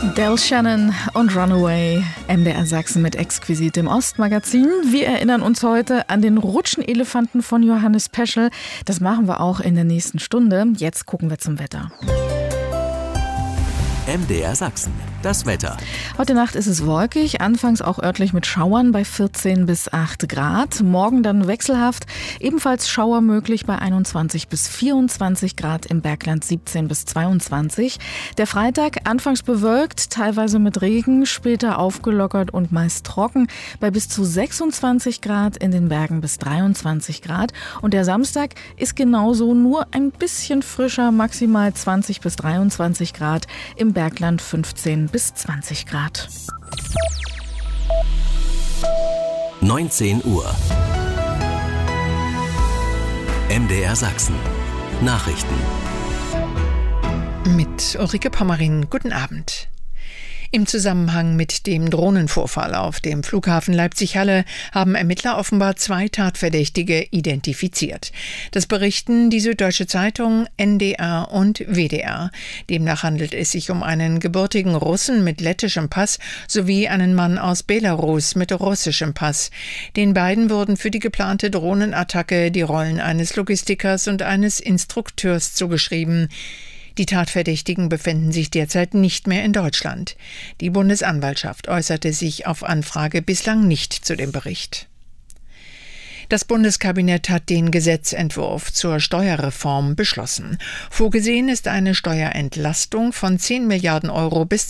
Del Shannon und Runaway, MDR Sachsen mit Exquisit im Ostmagazin. Wir erinnern uns heute an den Rutschenelefanten von Johannes Peschel. Das machen wir auch in der nächsten Stunde. Jetzt gucken wir zum Wetter. MDR Sachsen, das Wetter. Heute Nacht ist es wolkig, anfangs auch örtlich mit Schauern bei 14 bis 8 Grad. Morgen dann wechselhaft, ebenfalls Schauer möglich bei 21 bis 24 Grad, im Bergland 17 bis 22. Der Freitag anfangs bewölkt, teilweise mit Regen, später aufgelockert und meist trocken bei bis zu 26 Grad, in den Bergen bis 23 Grad. Und der Samstag ist genauso, nur ein bisschen frischer, maximal 20 bis 23 Grad, im Bergland 15 bis 20 Grad. 19 Uhr. MDR Sachsen. Nachrichten. Mit Ulrike Pommerin. Guten Abend. Im Zusammenhang mit dem Drohnenvorfall auf dem Flughafen Leipzig-Halle haben Ermittler offenbar 2 Tatverdächtige identifiziert. Das berichten die Süddeutsche Zeitung, NDR und WDR. Demnach handelt es sich um einen gebürtigen Russen mit lettischem Pass sowie einen Mann aus Belarus mit russischem Pass. Den beiden wurden für die geplante Drohnenattacke die Rollen eines Logistikers und eines Instrukteurs zugeschrieben. Die Tatverdächtigen befinden sich derzeit nicht mehr in Deutschland. Die Bundesanwaltschaft äußerte sich auf Anfrage bislang nicht zu dem Bericht. Das Bundeskabinett hat den Gesetzentwurf zur Steuerreform beschlossen. Vorgesehen ist eine Steuerentlastung von 10 Milliarden Euro bis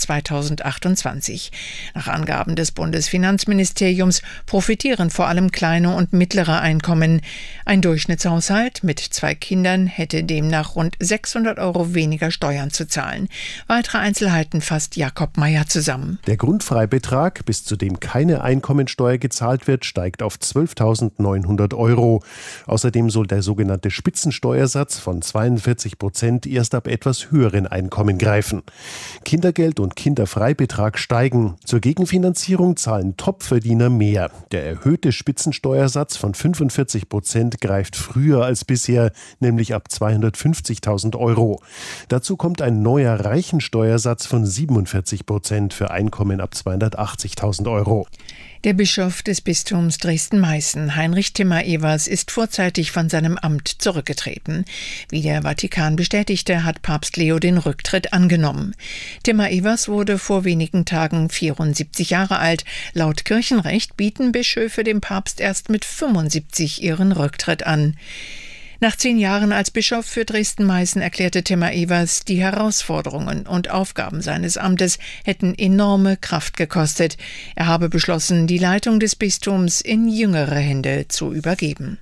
2028. Nach Angaben des Bundesfinanzministeriums profitieren vor allem kleine und mittlere Einkommen. Ein Durchschnittshaushalt mit 2 Kindern hätte demnach rund 600 Euro weniger Steuern zu zahlen. Weitere Einzelheiten fasst Jakob Meyer zusammen. Der Grundfreibetrag, bis zu dem keine Einkommensteuer gezahlt wird, steigt auf 12.900 Euro. Außerdem soll der sogenannte Spitzensteuersatz von 42% erst ab etwas höheren Einkommen greifen. Kindergeld und Kinderfreibetrag steigen. Zur Gegenfinanzierung zahlen Topverdiener mehr. Der erhöhte Spitzensteuersatz von 45% greift früher als bisher, nämlich ab 250.000 Euro. Dazu kommt ein neuer Reichensteuersatz von 47% für Einkommen ab 280.000 Euro. Der Bischof des Bistums Dresden-Meißen, Heinrich Timmer-Evers, ist vorzeitig von seinem Amt zurückgetreten. Wie der Vatikan bestätigte, hat Papst Leo den Rücktritt angenommen. Timmer-Evers wurde vor wenigen Tagen 74 Jahre alt. Laut Kirchenrecht bieten Bischöfe dem Papst erst mit 75 ihren Rücktritt an. Nach 10 Jahren als Bischof für Dresden-Meißen erklärte Timmer-Evers, die Herausforderungen und Aufgaben seines Amtes hätten enorme Kraft gekostet. Er habe beschlossen, die Leitung des Bistums in jüngere Hände zu übergeben.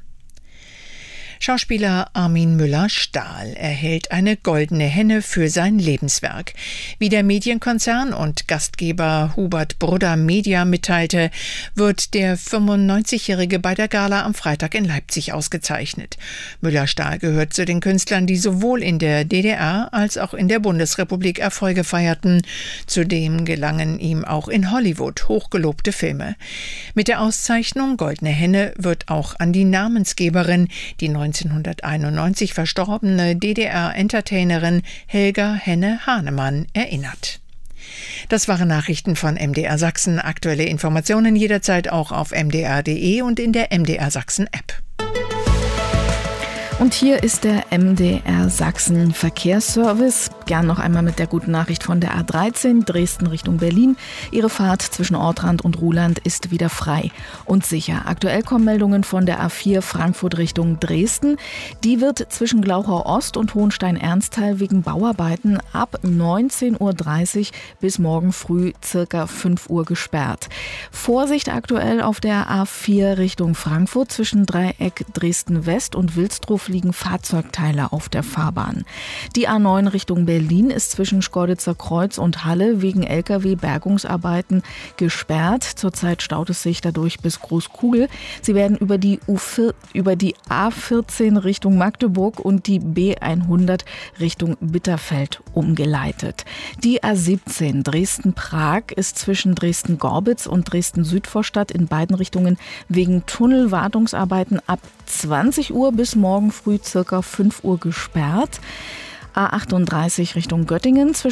Schauspieler Armin Müller-Stahl erhält eine goldene Henne für sein Lebenswerk. Wie der Medienkonzern und Gastgeber Hubert Brudder Media mitteilte, wird der 95-Jährige bei der Gala am Freitag in Leipzig ausgezeichnet. Müller-Stahl gehört zu den Künstlern, die sowohl in der DDR als auch in der Bundesrepublik Erfolge feierten. Zudem gelangen ihm auch in Hollywood hochgelobte Filme. Mit der Auszeichnung Goldene Henne wird auch an die Namensgeberin, die 1991 verstorbene DDR-Entertainerin Helga Henne-Hahnemann, erinnert. Das waren Nachrichten von MDR Sachsen. Aktuelle Informationen jederzeit auch auf mdr.de und in der MDR Sachsen-App. Und hier ist der MDR Sachsen Verkehrsservice. Gern noch einmal mit der guten Nachricht von der A13 Dresden Richtung Berlin. Ihre Fahrt zwischen Ortrand und Ruhland ist wieder frei und sicher. Aktuell kommen Meldungen von der A4 Frankfurt Richtung Dresden. Die wird zwischen Glauchau Ost und Hohenstein-Ernsthal wegen Bauarbeiten ab 19.30 Uhr bis morgen früh circa 5 Uhr gesperrt. Vorsicht aktuell auf der A4 Richtung Frankfurt zwischen Dreieck Dresden West und Wilsdruf liegen Fahrzeugteile auf der Fahrbahn. Die A9 Richtung Berlin ist zwischen Schkeuditzer Kreuz und Halle wegen Lkw-Bergungsarbeiten gesperrt. Zurzeit staut es sich dadurch bis Großkugel. Sie werden über die A14 Richtung Magdeburg und die B100 Richtung Bitterfeld umgeleitet. Die A17 Dresden-Prag ist zwischen Dresden-Gorbitz und Dresden-Südvorstadt in beiden Richtungen wegen Tunnelwartungsarbeiten ab 20 Uhr bis morgen früh circa 5 Uhr gesperrt. A38 Richtung Göttingen zwischen